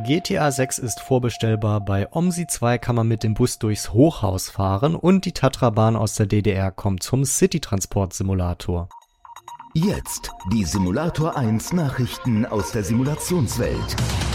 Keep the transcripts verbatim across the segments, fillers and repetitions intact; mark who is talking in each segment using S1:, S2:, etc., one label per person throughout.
S1: G T A sechs ist vorbestellbar, bei OMSI zwei kann man mit dem Bus durchs Hochhaus fahren und die Tatra-Bahn aus der D D R kommt zum City-Transport-Simulator.
S2: Jetzt die Simulator eins Nachrichten aus der Simulationswelt.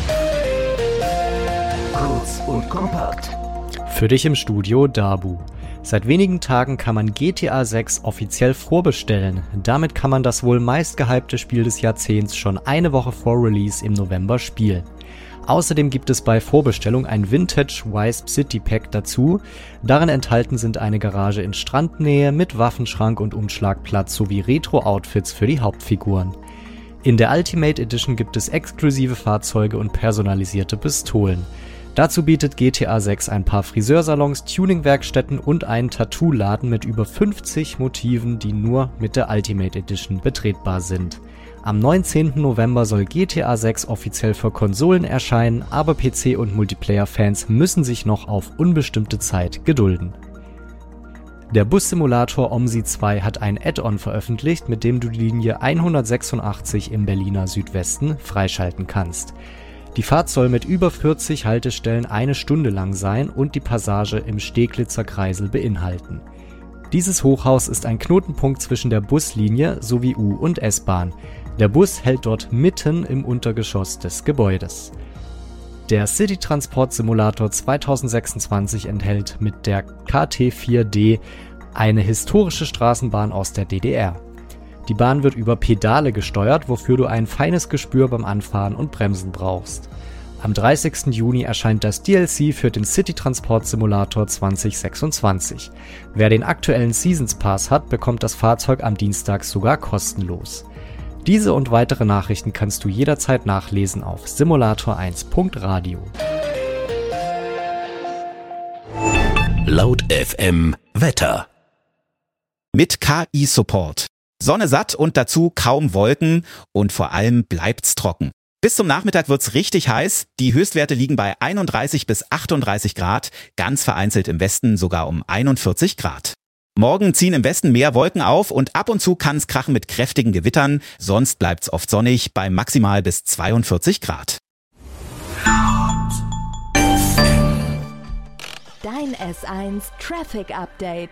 S2: Kurz und kompakt.
S1: Für dich im Studio Dabu. Seit wenigen Tagen kann man G T A sechs offiziell vorbestellen. Damit kann man das wohl meistgehypte Spiel des Jahrzehnts schon eine Woche vor Release im November spielen. Außerdem gibt es bei Vorbestellung ein Vintage Wisp City Pack dazu. Darin enthalten sind eine Garage in Strandnähe mit Waffenschrank und Umschlagplatz sowie Retro-Outfits für die Hauptfiguren. In der Ultimate Edition gibt es exklusive Fahrzeuge und personalisierte Pistolen. Dazu bietet G T A sechs ein paar Friseursalons, Tuningwerkstätten und einen Tattoo-Laden mit über fünfzig Motiven, die nur mit der Ultimate Edition betretbar sind. Am neunzehnten November soll G T A sechs offiziell für Konsolen erscheinen, aber P C- und Multiplayer-Fans müssen sich noch auf unbestimmte Zeit gedulden. Der Bus-Simulator OMSI zwei hat ein Add-on veröffentlicht, mit dem du die Linie hundertsechsundachtzig im Berliner Südwesten freischalten kannst. Die Fahrt soll mit über vierzig Haltestellen eine Stunde lang sein und die Passage im Steglitzer Kreisel beinhalten. Dieses Hochhaus ist ein Knotenpunkt zwischen der Buslinie sowie U- und S-Bahn. Der Bus hält dort mitten im Untergeschoss des Gebäudes. Der City Transport Simulator zweitausendsechsundzwanzig enthält mit der K T vier D eine historische Straßenbahn aus der D D R. Die Bahn wird über Pedale gesteuert, wofür du ein feines Gespür beim Anfahren und Bremsen brauchst. Am dreißigsten Juni erscheint das D L C für den City Transport Simulator zweitausendsechsundzwanzig. Wer den aktuellen Seasons Pass hat, bekommt das Fahrzeug am Dienstag sogar kostenlos. Diese und weitere Nachrichten kannst du jederzeit nachlesen auf simulator eins punkt radio.
S2: Laut F M Wetter.
S3: Mit K I-Support. Sonne satt und dazu kaum Wolken und vor allem bleibt's trocken. Bis zum Nachmittag wird's richtig heiß. Die Höchstwerte liegen bei einunddreißig bis achtunddreißig Grad, ganz vereinzelt im Westen sogar um einundvierzig Grad. Morgen ziehen im Westen mehr Wolken auf und ab und zu kann's krachen mit kräftigen Gewittern, sonst bleibt's oft sonnig bei maximal bis zweiundvierzig Grad.
S4: Dein S eins Traffic Update.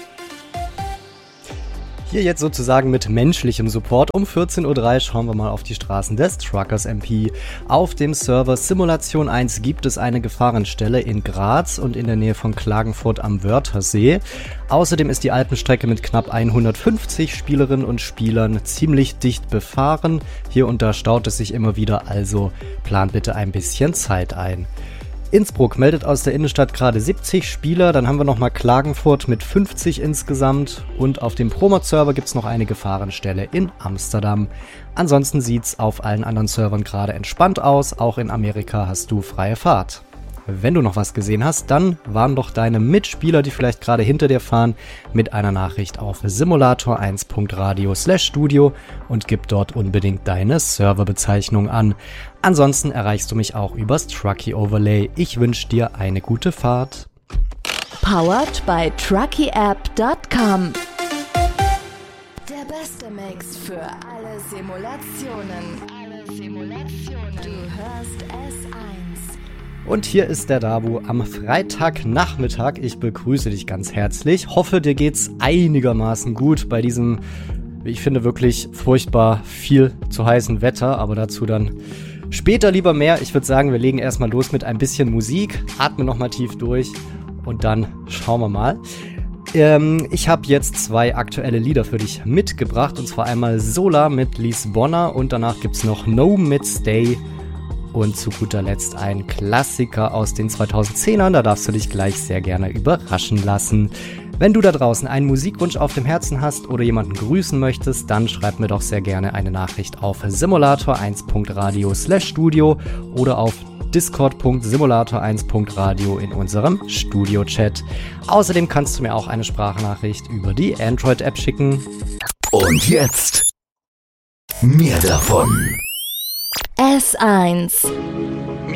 S1: Hier jetzt sozusagen mit menschlichem Support. Um vierzehn Uhr drei schauen wir mal auf die Straßen des Truckers M P. Auf dem Server Simulation eins gibt es eine Gefahrenstelle in Graz und in der Nähe von Klagenfurt am Wörthersee. Außerdem ist die Alpenstrecke mit knapp hundertfünfzig Spielerinnen und Spielern ziemlich dicht befahren. Hier und da staut es sich immer wieder, also plant bitte ein bisschen Zeit ein. Innsbruck meldet aus der Innenstadt gerade siebzig Spieler, dann haben wir nochmal Klagenfurt mit fünfzig insgesamt und auf dem Promot-Server gibt's noch eine Gefahrenstelle in Amsterdam. Ansonsten sieht's auf allen anderen Servern gerade entspannt aus, auch in Amerika hast du freie Fahrt. Wenn du noch was gesehen hast, dann warn doch deine Mitspieler, die vielleicht gerade hinter dir fahren, mit einer Nachricht auf simulator eins punkt radio slash studio und gib dort unbedingt deine Serverbezeichnung an. Ansonsten erreichst du mich auch übers Trucky Overlay. Ich wünsche dir eine gute Fahrt.
S4: Powered by trucky app dot com. Der beste Mix für alle Simulationen. Alle Simulationen. Du hörst S eins.
S1: Und hier ist der Dabu am Freitagnachmittag. Ich begrüße dich ganz herzlich. Hoffe, dir geht's einigermaßen gut bei diesem, wie ich finde, wirklich furchtbar viel zu heißen Wetter. Aber dazu dann später lieber mehr. Ich würde sagen, wir legen erstmal los mit ein bisschen Musik. Atme nochmal tief durch und dann schauen wir mal. Ähm, ich habe jetzt zwei aktuelle Lieder für dich mitgebracht. Und zwar einmal Sola mit Lisbona und danach gibt's noch No mit Stay. Und zu guter Letzt ein Klassiker aus den zweitausendzehnern, da darfst du dich gleich sehr gerne überraschen lassen. Wenn du da draußen einen Musikwunsch auf dem Herzen hast oder jemanden grüßen möchtest, dann schreib mir doch sehr gerne eine Nachricht auf simulator eins punkt radio slash studio oder auf discord punkt simulator eins punkt radio in unserem Studio-Chat. Außerdem kannst du mir auch eine Sprachnachricht über die Android-App schicken.
S2: Und jetzt mehr davon.
S4: S eins